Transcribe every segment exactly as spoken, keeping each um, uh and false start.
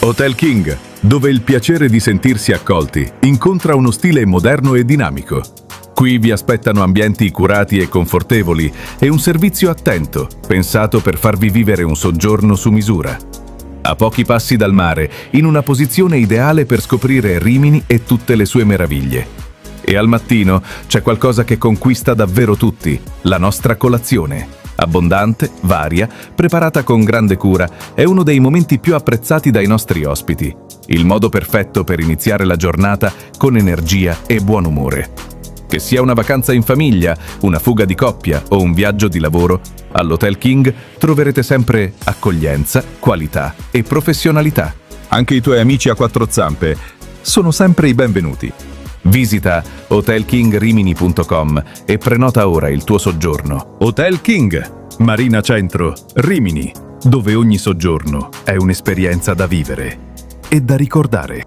Hotel King, dove il piacere di sentirsi accolti incontra uno stile moderno e dinamico. Qui vi aspettano ambienti curati e confortevoli e un servizio attento, pensato per farvi vivere un soggiorno su misura. A pochi passi dal mare, in una posizione ideale per scoprire Rimini e tutte le sue meraviglie. E al mattino c'è qualcosa che conquista davvero tutti, la nostra colazione. Abbondante, varia, preparata con grande cura, è uno dei momenti più apprezzati dai nostri ospiti. Il modo perfetto per iniziare la giornata con energia e buon umore. Che sia una vacanza in famiglia, una fuga di coppia o un viaggio di lavoro, all'Hotel King troverete sempre accoglienza, qualità e professionalità. Anche i tuoi amici a quattro zampe sono sempre i benvenuti. Visita hotel king rimini punto com e prenota ora il tuo soggiorno. Hotel King, Marina Centro, Rimini, dove ogni soggiorno è un'esperienza da vivere e da ricordare.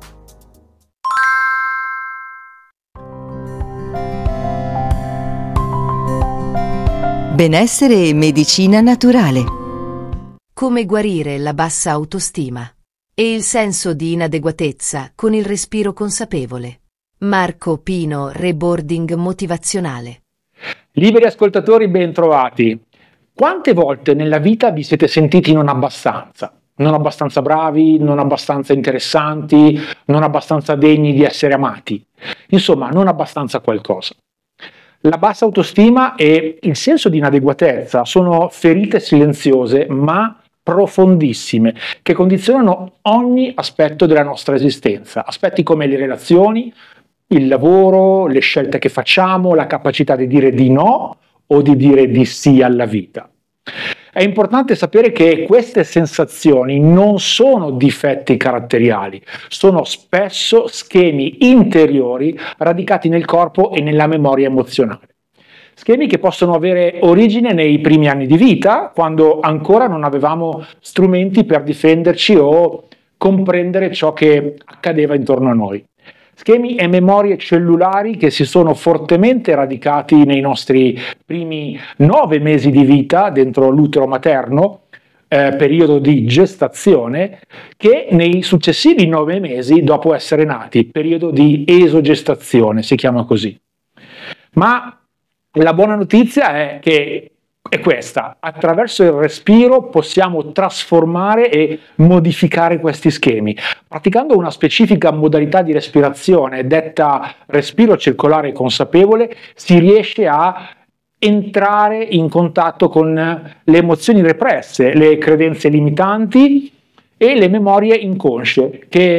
Benessere e medicina naturale. Come guarire la bassa autostima e il senso di inadeguatezza con il respiro consapevole. Marco Pino, Reboarding motivazionale. Liberi ascoltatori, ben trovati. Quante volte nella vita vi siete sentiti non abbastanza? Non abbastanza bravi, non abbastanza interessanti, non abbastanza degni di essere amati? Insomma, non abbastanza qualcosa. La bassa autostima e il senso di inadeguatezza sono ferite silenziose ma profondissime che condizionano ogni aspetto della nostra esistenza, aspetti come le relazioni, il lavoro, le scelte che facciamo, la capacità di dire di no o di dire di sì alla vita. È importante sapere che queste sensazioni non sono difetti caratteriali, sono spesso schemi interiori radicati nel corpo e nella memoria emozionale. Schemi che possono avere origine nei primi anni di vita, quando ancora non avevamo strumenti per difenderci o comprendere ciò che accadeva intorno a noi. Schemi e memorie cellulari che si sono fortemente radicati nei nostri primi nove mesi di vita dentro l'utero materno, eh, periodo di gestazione, che nei successivi nove mesi dopo essere nati, periodo di esogestazione, si chiama così. Ma la buona notizia è che è questa: attraverso il respiro possiamo trasformare e modificare questi schemi. Praticando una specifica modalità di respirazione, detta respiro circolare consapevole, si riesce a entrare in contatto con le emozioni represse, le credenze limitanti e le memorie inconsce che